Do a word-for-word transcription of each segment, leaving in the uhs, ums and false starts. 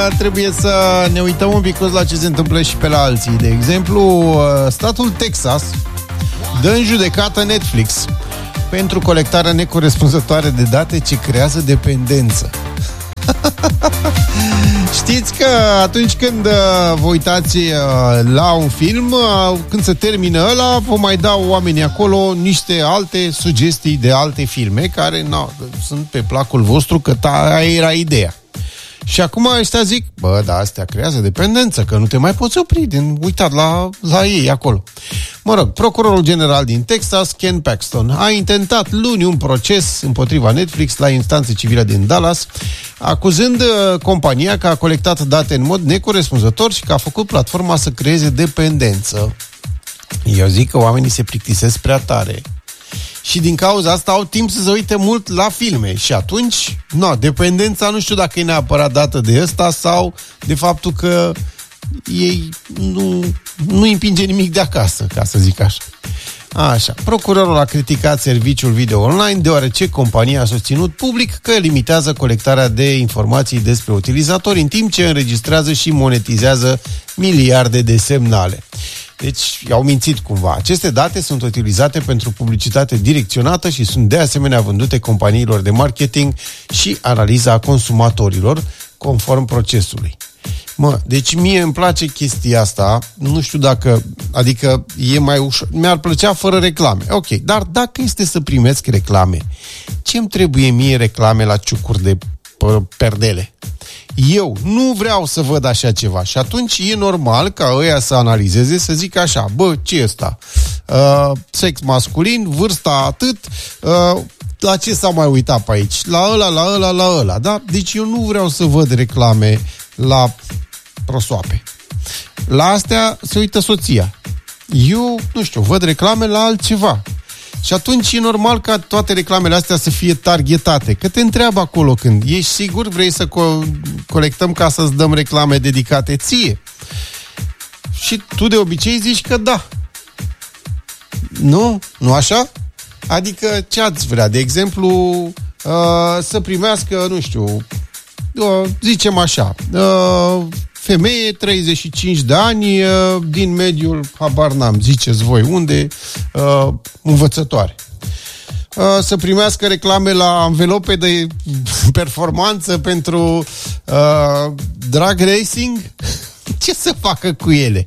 Trebuie să ne uităm un pic la ce se întâmplă și pe la alții. De exemplu, statul Texas dă în judecată Netflix pentru colectarea necorespunzătoare de date ce creează dependență. Știți că atunci când uh, vă uitați uh, la un film, uh, când se termină ăla, vă mai dau oamenii acolo niște alte sugestii de alte filme care na, sunt pe placul vostru, că aia era ideea. Și acum ăștia zic, bă, da, astea creează dependență, că nu te mai poți opri din uitat la, la ei acolo. Mă rog, procurorul general din Texas, Ken Paxton, a intentat luni un proces împotriva Netflix la instanță civilă din Dallas, acuzând uh, compania că a colectat date în mod necorespunzător și că a făcut platforma să creeze dependență. Eu zic că oamenii se plictisesc prea tare. Și din cauza asta au timp să se uite mult la filme. Și atunci, no, dependența nu știu dacă e neapărat dată de ăsta sau de faptul că ei nu, nu împinge nimic de acasă, ca să zic așa. Așa. Procurorul a criticat serviciul video online deoarece compania a susținut public că limitează colectarea de informații despre utilizatori în timp ce înregistrează și monetizează miliarde de semnale. Deci i-au mințit cumva. Aceste date sunt utilizate pentru publicitate direcționată și sunt de asemenea vândute companiilor de marketing și analiza consumatorilor conform procesului. Mă, deci mie îmi place chestia asta, nu știu dacă, adică e mai ușor, mi-ar plăcea fără reclame. Ok, dar dacă este să primesc reclame, ce-mi trebuie mie reclame la ciucuri de perdele? Eu nu vreau să văd așa ceva și atunci e normal ca ăia să analizeze, să zic așa, bă, ce e ăsta? Uh, sex masculin, vârsta atât, uh, la ce s-a mai uitat pe aici? La ăla, la ăla, la ăla, da? Deci eu nu vreau să văd reclame la prosoape. La astea se uită soția. Eu, nu știu, văd reclame la altceva. Și atunci e normal ca toate reclamele astea să fie targetate. Că te întreabă acolo când ești sigur, vrei să co- colectăm ca să-ți dăm reclame dedicate ție. Și tu de obicei zici că da. Nu? Nu așa? Adică ce ați vrea? De exemplu, uh, să primească, nu știu, uh, zicem așa, uh, femeie, treizeci și cinci de ani, din mediul, habar n-am, ziceți voi unde, uh, învățătoare. Uh, să primească reclame la anvelope de performanță pentru uh, drag racing? Ce să facă cu ele?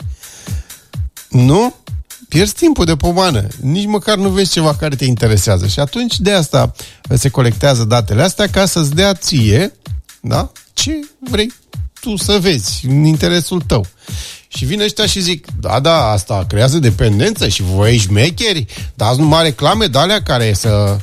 Nu? Pierzi timpul de pomană. Nici măcar nu vezi ceva care te interesează. Și atunci de asta se colectează datele astea ca să-ți dea ție, da? Ce vrei tu să vezi în interesul tău. Și vin ăștia și zic, da, da, asta creează dependență și voi șmecheri, dați numai reclame de alea care să...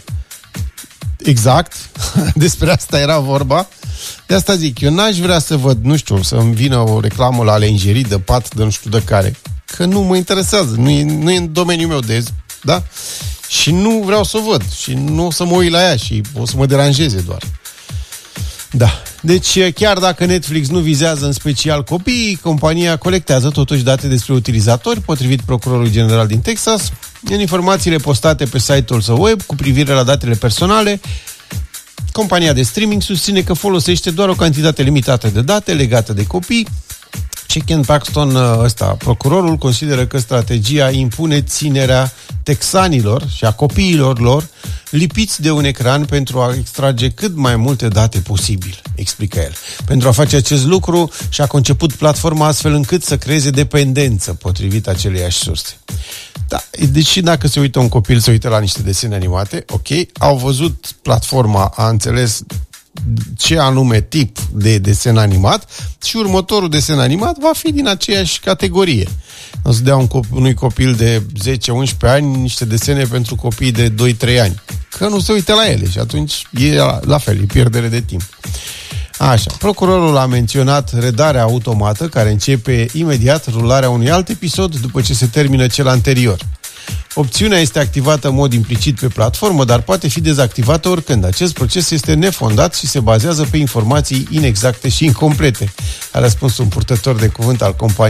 Exact, despre asta era vorba. De asta zic, eu n-aș vrea să văd, nu știu, să-mi vină o reclamă la lenjerii de pat, de nu știu de care, că nu mă interesează, nu e, nu e în domeniul meu de, da? Și nu vreau să o văd și nu o să mă uit la ea și o să mă deranjeze doar. Da. Deci, chiar dacă Netflix nu vizează în special copiii, compania colectează totuși date despre utilizatori, potrivit procurorului general din Texas. În informațiile postate pe site-ul său web cu privire la datele personale, compania de streaming susține că folosește doar o cantitate limitată de date legate de copii. Și Ken Paxton, ăsta, procurorul, consideră că strategia impune ținerea texanilor și a copiilor lor lipiți de un ecran pentru a extrage cât mai multe date posibil, explică el. Pentru a face acest lucru și-a conceput platforma astfel încât să creeze dependență, potrivit aceleiași surse. Da, deci și dacă se uită un copil, se uită la niște desene animate, ok, au văzut platforma, a înțeles ce anume tip de desen animat și următorul desen animat va fi din aceeași categorie. O să dea un cop- unui copil de zece unsprezece ani niște desene pentru copii de doi trei ani. Că nu se uită la ele și atunci e la, la fel, e pierdere de timp. Așa, procurorul a menționat redarea automată care începe imediat rularea unui alt episod după ce se termină cel anterior. Opțiunea este activată în mod implicit pe platformă, dar poate fi dezactivată oricând. Acest proces este nefondat și se bazează pe informații inexacte și incomplete, a răspuns un purtător de cuvânt al companiei.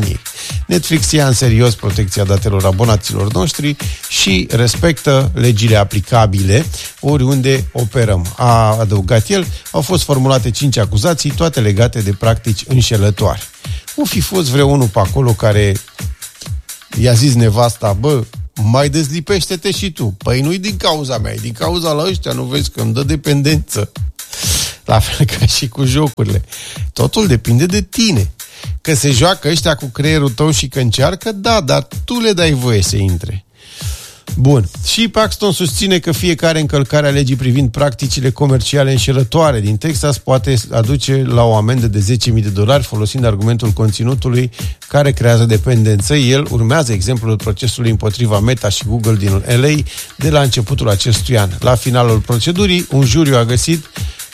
Netflix ia în serios protecția datelor abonaților noștri și respectă legile aplicabile oriunde operăm. A adăugat el, au fost formulate cinci acuzații, toate legate de practici înșelătoare. O fi fost vreunul pe acolo care i-a zis nevasta, bă, mai dezlipește-te și tu. Păi nu-i din cauza mea, e din cauza la ăștia, nu vezi că îmi dă dependență. La fel ca și cu jocurile. Totul depinde de tine. Că se joacă ăștia cu creierul tău și că încearcă, da, dar tu le dai voie să intre. Bun. Și Paxton susține că fiecare încălcare a legii privind practicile comerciale înșelătoare din Texas poate aduce la o amendă de zece mii de dolari folosind argumentul conținutului care creează dependență. El urmează exemplul procesului împotriva Meta și Google din L A de la începutul acestui an. La finalul procedurii, un juriu a găsit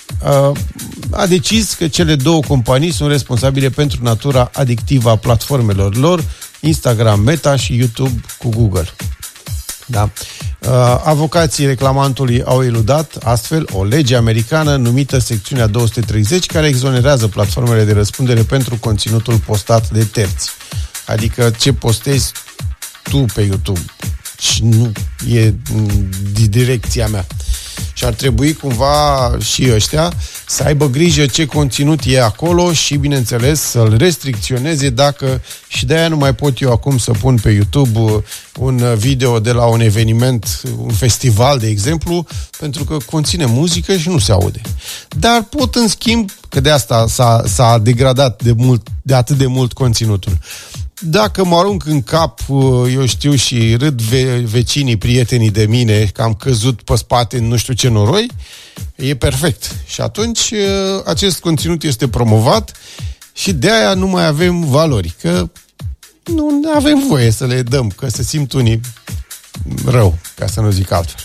a decis că cele două companii sunt responsabile pentru natura adictivă a platformelor lor, Instagram, Meta și YouTube cu Google. Da. Avocații reclamantului au eludat astfel o lege americană numită secțiunea două sute treizeci care exonerează platformele de răspundere pentru conținutul postat de terți. Adică ce postezi tu pe YouTube și nu e direcția mea. Și ar trebui cumva și ăștia să aibă grijă ce conținut e acolo și, bineînțeles, să-l restricționeze dacă... Și de-aia nu mai pot eu acum să pun pe YouTube un video de la un eveniment, un festival, de exemplu, pentru că conține muzică și nu se aude. Dar pot, în schimb, că de asta s-a, s-a degradat de, mult, de atât de mult conținutul. Dacă mă arunc în cap, eu știu, și râd ve- vecinii, prietenii de mine, că am căzut pe spate în nu știu ce noroi, e perfect. Și atunci acest conținut este promovat și de aia nu mai avem valori, că nu avem voie să le dăm, că se simt unii rău, ca să nu zic altfel.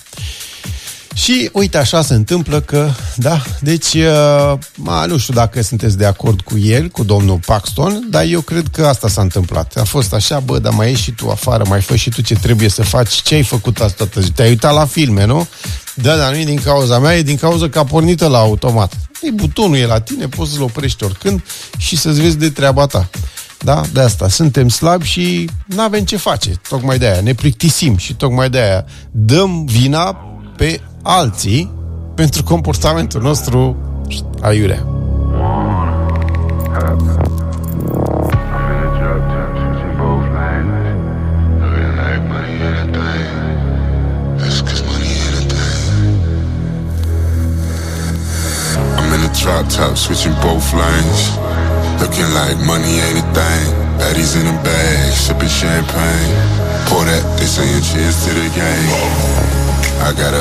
Și uite, așa se întâmplă că, da, deci, ma, nu știu dacă sunteți de acord cu el, cu domnul Paxton, dar eu cred că asta s-a întâmplat. A fost așa, bă, dar mai ieși și tu afară, mai fă și tu ce trebuie să faci, ce ai făcut asta toată zi? Te-ai uitat la filme, nu? Da, dar nu e din cauza mea, e din cauza că a pornit la automat. E, butonul e la tine, poți să-l oprești oricând și să-ți vezi de treaba ta. Da? De asta. Suntem slabi și n-avem ce face. Tocmai de aia. Ne plictisim și tocmai de aia dăm vina pe alții pentru comportamentul nostru aiurea. Drop top, switching both lanes. Looking like money ain't a thing. Baddies in a bag, sipping champagne. Pour that, they saying cheers to the game. I got a